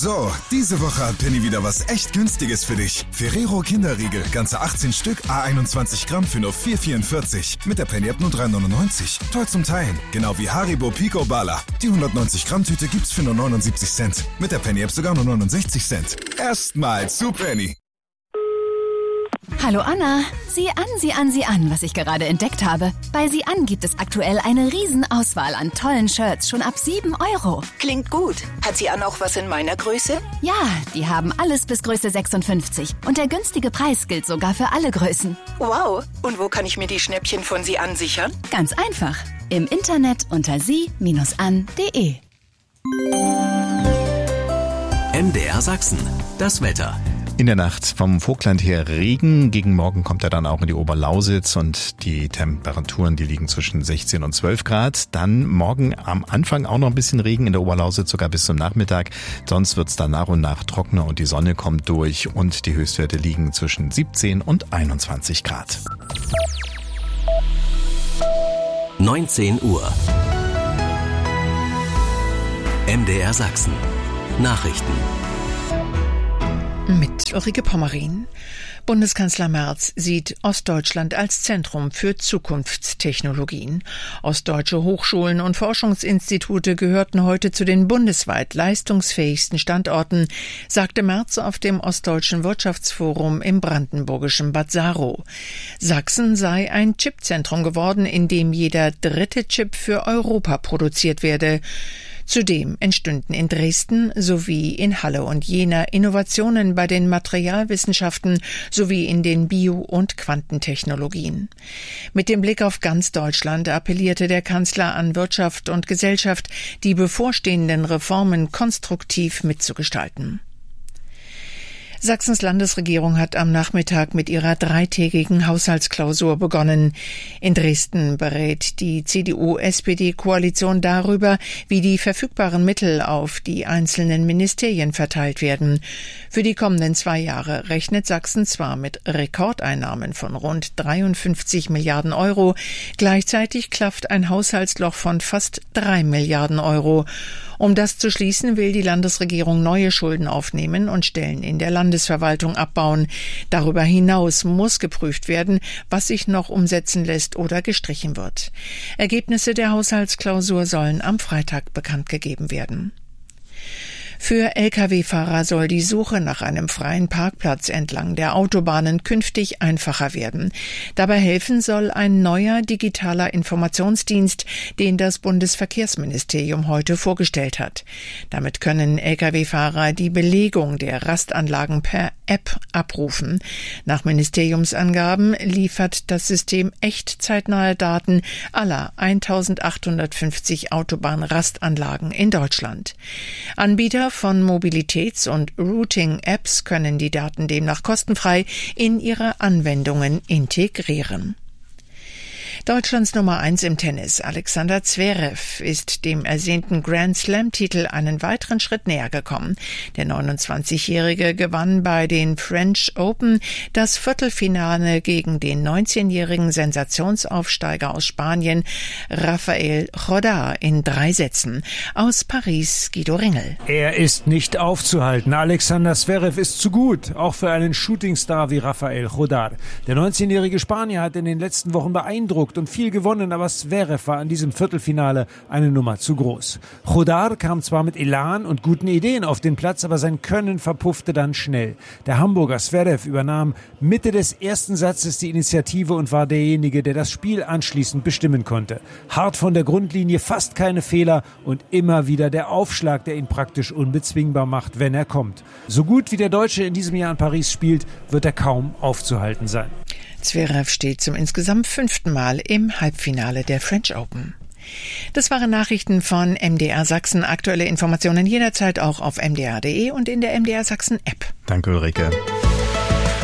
So, diese Woche hat Penny wieder was echt Günstiges für dich. Ferrero Kinderriegel, ganze 18 Stück, A21 Gramm für nur 4,44. Mit der Penny-App nur 3,99. Toll zum Teilen. Genau wie Haribo Pico Bala. Die 190 Gramm Tüte gibt's für nur 79 Cent. Mit der Penny-App sogar nur 69 Cent. Erstmal zu Penny. Hallo Anna, sieh an, was ich gerade entdeckt habe. Bei Sieh an gibt es aktuell eine Riesenauswahl an tollen Shirts, schon ab 7 €. Klingt gut. Hat Sieh an auch was in meiner Größe? Ja, die haben alles bis Größe 56. Und der günstige Preis gilt sogar für alle Größen. Wow, und wo kann ich mir die Schnäppchen von Sieh an sichern? Ganz einfach, im Internet unter sie-an.de. MDR Sachsen, das Wetter. In der Nacht vom Vogtland her Regen. Gegen Morgen kommt er dann auch in die Oberlausitz und die Temperaturen, die liegen zwischen 16 und 12 Grad. Dann morgen am Anfang auch noch ein bisschen Regen in der Oberlausitz, sogar bis zum Nachmittag. Sonst wird's dann nach und nach trockener und die Sonne kommt durch und die Höchstwerte liegen zwischen 17 und 21 Grad. 19 Uhr. MDR Sachsen. Nachrichten. Mit Ulrike Pommerin. Bundeskanzler Merz sieht Ostdeutschland als Zentrum für Zukunftstechnologien. Ostdeutsche Hochschulen und Forschungsinstitute gehörten heute zu den bundesweit leistungsfähigsten Standorten, sagte Merz auf dem Ostdeutschen Wirtschaftsforum im brandenburgischen Bad Saro. Sachsen sei ein Chipzentrum geworden, in dem jeder dritte Chip für Europa produziert werde. Zudem entstünden in Dresden sowie in Halle und Jena Innovationen bei den Materialwissenschaften sowie in den Bio- und Quantentechnologien. Mit dem Blick auf ganz Deutschland appellierte der Kanzler an Wirtschaft und Gesellschaft, die bevorstehenden Reformen konstruktiv mitzugestalten. Sachsens Landesregierung hat am Nachmittag mit ihrer dreitägigen Haushaltsklausur begonnen. In Dresden berät die CDU-SPD-Koalition darüber, wie die verfügbaren Mittel auf die einzelnen Ministerien verteilt werden. Für die kommenden 2 Jahre rechnet Sachsen zwar mit Rekordeinnahmen von rund 53 Milliarden Euro, gleichzeitig klafft ein Haushaltsloch von fast 3 Milliarden Euro. Um das zu schließen, will die Landesregierung neue Schulden aufnehmen und Stellen in der Landesverwaltung abbauen. Darüber hinaus muss geprüft werden, was sich noch umsetzen lässt oder gestrichen wird. Ergebnisse der Haushaltsklausur sollen am Freitag bekannt gegeben werden. Für Lkw-Fahrer soll die Suche nach einem freien Parkplatz entlang der Autobahnen künftig einfacher werden. Dabei helfen soll ein neuer digitaler Informationsdienst, den das Bundesverkehrsministerium heute vorgestellt hat. Damit können Lkw-Fahrer die Belegung der Rastanlagen per App abrufen. Nach Ministeriumsangaben liefert das System echtzeitnahe Daten aller 1850 Autobahnrastanlagen in Deutschland. Anbieter von Mobilitäts- und Routing-Apps können die Daten demnach kostenfrei in ihre Anwendungen integrieren. Deutschlands Nummer 1 im Tennis, Alexander Zverev, ist dem ersehnten Grand-Slam-Titel einen weiteren Schritt näher gekommen. Der 29-Jährige gewann bei den French Open das Viertelfinale gegen den 19-jährigen Sensationsaufsteiger aus Spanien, Rafael Jodar, in 3 Sätzen. Aus Paris, Guido Ringel. Er ist nicht aufzuhalten. Alexander Zverev ist zu gut, auch für einen Shootingstar wie Rafael Jodar. Der 19-jährige Spanier hat in den letzten Wochen beeindruckt und viel gewonnen, aber Zverev war in diesem Viertelfinale eine Nummer zu groß. Jodar kam zwar mit Elan und guten Ideen auf den Platz, aber sein Können verpuffte dann schnell. Der Hamburger Zverev übernahm Mitte des ersten Satzes die Initiative und war derjenige, der das Spiel anschließend bestimmen konnte. Hart von der Grundlinie, fast keine Fehler und immer wieder der Aufschlag, der ihn praktisch unbezwingbar macht, wenn er kommt. So gut wie der Deutsche in diesem Jahr in Paris spielt, wird er kaum aufzuhalten sein. Zverev steht zum insgesamt 5. Mal im Halbfinale der French Open. Das waren Nachrichten von MDR Sachsen. Aktuelle Informationen jederzeit auch auf mdr.de und in der MDR Sachsen App. Danke, Ulrike.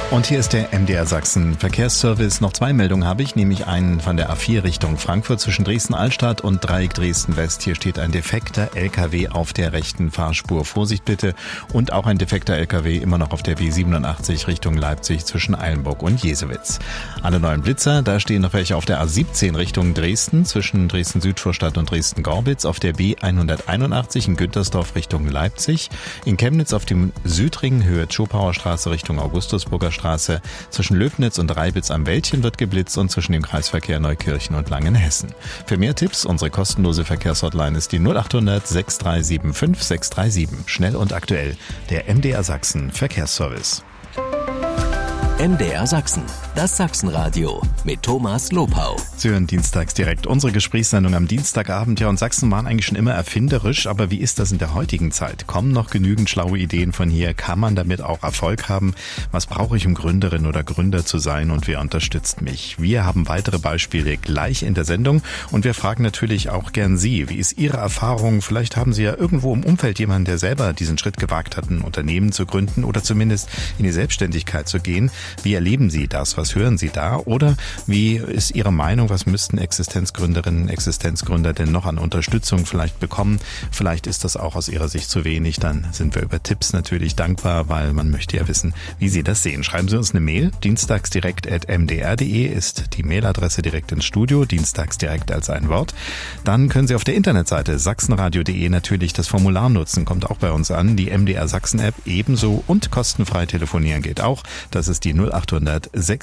Und hier ist der MDR Sachsen Verkehrsservice. Noch 2 Meldungen habe ich, nämlich einen von der A4 Richtung Frankfurt zwischen Dresden-Altstadt und Dreieck Dresden-West. Hier steht ein defekter LKW auf der rechten Fahrspur. Vorsicht bitte. Und auch ein defekter LKW immer noch auf der B87 Richtung Leipzig zwischen Eilenburg und Jesewitz. Alle neuen Blitzer, da stehen noch welche auf der A17 Richtung Dresden zwischen Dresden-Südvorstadt und Dresden-Gorbitz, auf der B181 in Güntersdorf Richtung Leipzig, in Chemnitz auf dem Südring Höhe Zschopauer Straße Richtung Augustusburger Straße, zwischen Löbnitz und Reibitz am Wäldchen wird geblitzt und zwischen dem Kreisverkehr Neukirchen und Langenhessen. Für mehr Tipps, unsere kostenlose Verkehrshotline ist die 0800 6375 637. Schnell und aktuell, der MDR Sachsen Verkehrsservice. MDR Sachsen, das Sachsenradio mit Thomas Lopau. Sie hören dienstags direkt unsere Gesprächssendung am Dienstagabend. Ja, und Sachsen waren eigentlich schon immer erfinderisch, aber wie ist das in der heutigen Zeit? Kommen noch genügend schlaue Ideen von hier? Kann man damit auch Erfolg haben? Was brauche ich, um Gründerin oder Gründer zu sein, und wer unterstützt mich? Wir haben weitere Beispiele gleich in der Sendung und wir fragen natürlich auch gern Sie. Wie ist Ihre Erfahrung? Vielleicht haben Sie ja irgendwo im Umfeld jemanden, der selber diesen Schritt gewagt hat, ein Unternehmen zu gründen oder zumindest in die Selbstständigkeit zu gehen. Wie erleben Sie das? Was hören Sie da? Oder wie ist Ihre Meinung? Was müssten Existenzgründerinnen, Existenzgründer denn noch an Unterstützung vielleicht bekommen? Vielleicht ist das auch aus Ihrer Sicht zu wenig. Dann sind wir über Tipps natürlich dankbar, weil man möchte ja wissen, wie Sie das sehen. Schreiben Sie uns eine Mail. dienstagsdirekt@mdr.de ist die Mailadresse direkt ins Studio. Dienstagsdirekt als ein Wort. Dann können Sie auf der Internetseite sachsenradio.de natürlich das Formular nutzen. Kommt auch bei uns an. Die MDR Sachsen App ebenso und kostenfrei telefonieren geht auch. Das ist die 0800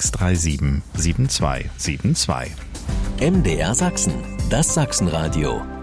637 7272. MDR Sachsen, das Sachsenradio.